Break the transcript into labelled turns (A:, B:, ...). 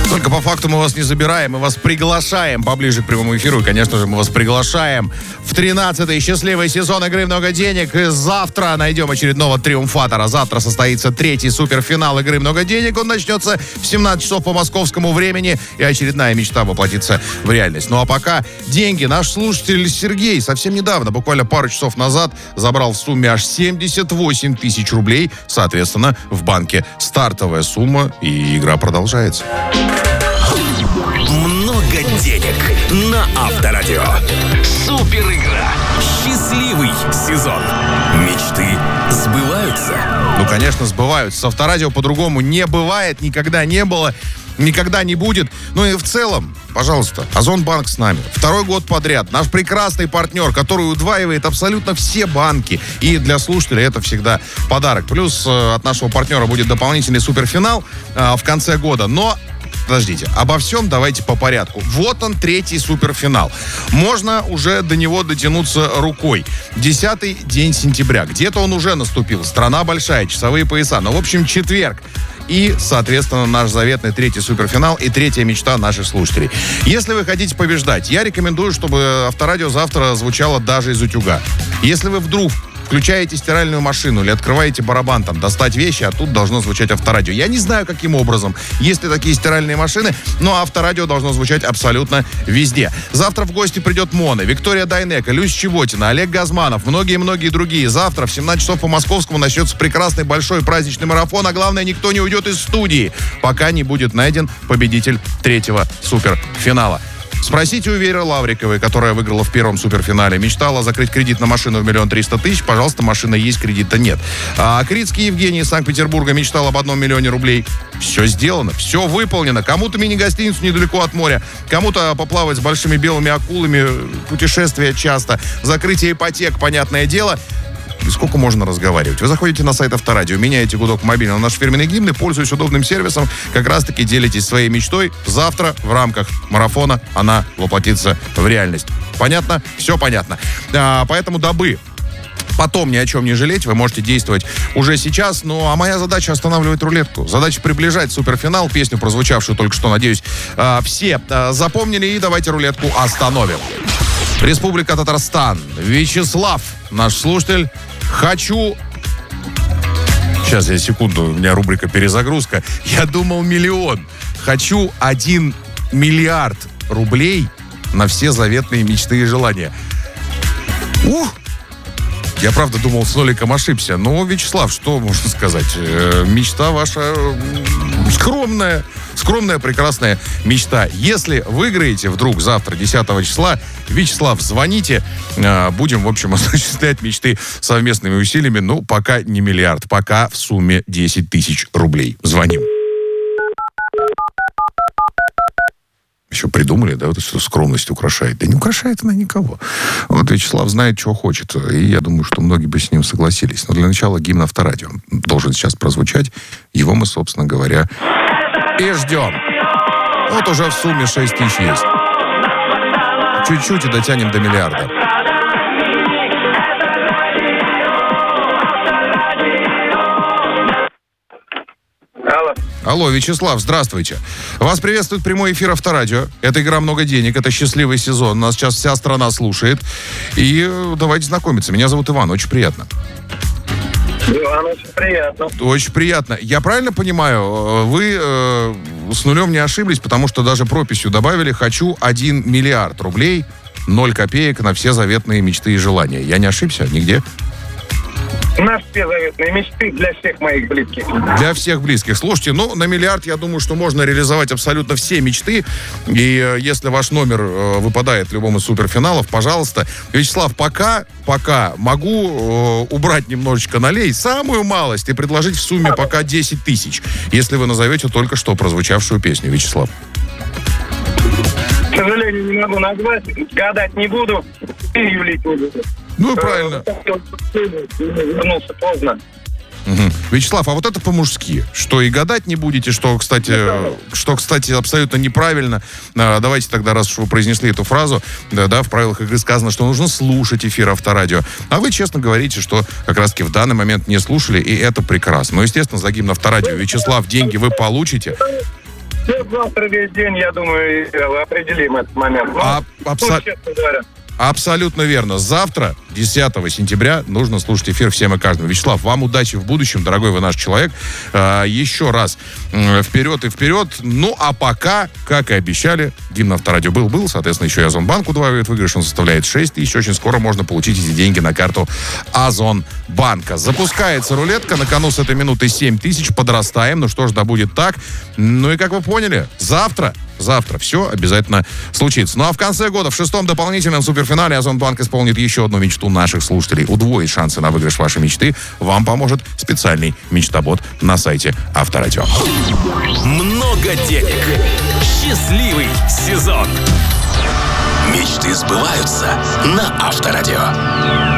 A: Только по факту мы вас не забираем, мы вас приглашаем поближе к прямому эфиру. И, конечно же, мы вас приглашаем в 13-й счастливый сезон игры «Много денег». И завтра найдем очередного триумфатора. Завтра состоится 3-й суперфинал игры «Много денег». Он начнется в 17 часов по московскому времени. И очередная мечта воплотится в реальность. Ну а пока деньги наш слушатель Сергей совсем недавно, буквально пару часов назад, забрал в сумме аж 78 тысяч рублей. Соответственно, в банке стартовая сумма. И игра продолжается.
B: Много денег на Авторадио. Супер игра. Счастливый сезон. Мечты сбываются.
A: Ну, конечно, сбываются. С Авторадио по-другому не бывает, никогда не было, никогда не будет. Ну и в целом, пожалуйста, Озонбанк с нами. 2-й год подряд. Наш прекрасный партнер, который удваивает абсолютно все банки. И для слушателей это всегда подарок. Плюс от нашего партнера будет дополнительный суперфинал в конце года. Но подождите, обо всем давайте по порядку. Вот он, 3-й суперфинал. Можно уже до него дотянуться рукой. 10-й день сентября. Где-то он уже наступил. Страна большая, часовые пояса. Ну, в общем, четверг. И, соответственно, наш заветный 3-й суперфинал и 3-я мечта наших слушателей. Если вы хотите побеждать, я рекомендую, чтобы Авторадио завтра звучало даже из утюга. Если вы вдруг включаете стиральную машину или открываете барабан, там, достать вещи, а тут должно звучать Авторадио. Я не знаю, каким образом, есть ли такие стиральные машины, но Авторадио должно звучать абсолютно везде. Завтра в гости придет Мона, Виктория Дайнеко, Люся Чеботина, Олег Газманов, многие-многие другие. Завтра в 17 часов по московскому начнется прекрасный большой праздничный марафон, а главное, никто не уйдет из студии, пока не будет найден победитель 3-го суперфинала. Спросите у Веры Лавриковой, которая выиграла в 1-м суперфинале. Мечтала закрыть кредит на машину в 1 300 000. Пожалуйста, машина есть, кредита нет. А Крицкий Евгений из Санкт-Петербурга мечтал об 1 миллионе рублей. Все сделано, все выполнено. Кому-то мини-гостиницу недалеко от моря, кому-то поплавать с большими белыми акулами, путешествия часто, закрытие ипотек, понятное дело. Сколько можно разговаривать? Вы заходите на сайт Авторадио, меняете гудок мобильного на наш фирменный гимн и, пользуясь удобным сервисом, как раз-таки делитесь своей мечтой. Завтра в рамках марафона она воплотится в реальность. Понятно? Все понятно. Поэтому, дабы потом ни о чем не жалеть, вы можете действовать уже сейчас. Ну, а моя задача — останавливать рулетку. Задача — приближать суперфинал. Песню, прозвучавшую только что, надеюсь, все запомнили. И давайте рулетку остановим. Республика Татарстан. Вячеслав, наш слушатель. Хочу... Сейчас, секунду, у меня рубрика «Перезагрузка». Я думал миллион. Хочу 1 миллиард рублей на все заветные мечты и желания. Я, правда, думал, с ноликом ошибся. Но, Вячеслав, что можно сказать? Мечта ваша скромная. Скромная, прекрасная мечта. Если выиграете вдруг завтра, 10 числа, Вячеслав, звоните. Будем, в общем, осуществлять мечты совместными усилиями. Ну, пока не миллиард. Пока в сумме 10 000 рублей. Звоним. Еще придумали, да, вот что скромность украшает. Да не украшает она никого. Вот Вячеслав знает, чего хочет. И я думаю, что многие бы с ним согласились. Но для начала гимн Авторадио должен сейчас прозвучать. Его мы, собственно говоря, и ждем. Вот уже в сумме 6 000 есть. Чуть-чуть и дотянем до миллиарда. Алло, Вячеслав, здравствуйте. Вас приветствует прямой эфир Авторадио. Это игра «Много денег», это счастливый сезон. Нас сейчас вся страна слушает. И давайте знакомиться. Меня зовут Иван, очень приятно.
C: Иван, очень приятно.
A: Очень приятно. Я правильно понимаю, вы с нулем не ошиблись, потому что даже прописью добавили «Хочу 1 миллиард рублей, 0 копеек на все заветные мечты и желания». Я не ошибся нигде?
C: Наши все заветные мечты для всех моих близких.
A: Для всех близких. Слушайте, ну, на миллиард, я думаю, что можно реализовать абсолютно все мечты. И если ваш номер выпадает в любом из суперфиналов, пожалуйста. Вячеслав, пока могу убрать немножечко налей, самую малость, и предложить в сумме пока 10 000, если вы назовете только что прозвучавшую песню, Вячеслав.
C: К сожалению, не могу назвать, гадать не буду и юлить не буду.
A: Ну, правильно.
C: Вернулся поздно.
A: Угу. Вячеслав, а вот это по-мужски, что и гадать не будете, что, кстати, абсолютно неправильно. Давайте тогда, раз уж вы произнесли эту фразу, да, в правилах игры сказано, что нужно слушать эфир Авторадио. А вы честно говорите, что как раз-таки в данный момент не слушали, и это прекрасно. Ну, естественно, за гимн Авторадио, Вячеслав, деньги вы получите.
C: Завтра весь день, я думаю, определим этот момент. Честно говоря.
A: Абсолютно верно. Завтра, 10 сентября, нужно слушать эфир всем и каждому. Вячеслав, вам удачи в будущем, дорогой вы наш человек. Еще раз вперед и вперед. Ну, а пока, как и обещали, гимн Авторадио был. Соответственно, еще и Озонбанк удваивает выигрыш. Он составляет 6 тысяч. Очень скоро можно получить эти деньги на карту Озонбанка. Запускается рулетка. На кону с этой минуты 7 тысяч. Подрастаем. Ну что ж, да будет так. Ну и как вы поняли, завтра все обязательно случится. Ну а в конце года, в 6-м дополнительном суперфинале, Озонбанк исполнит еще одну мечту наших слушателей. Удвоит шансы на выигрыш вашей мечты. Вам поможет специальный мечтобот на сайте Авторадио.
B: Много денег. Счастливый сезон. Мечты сбываются на Авторадио.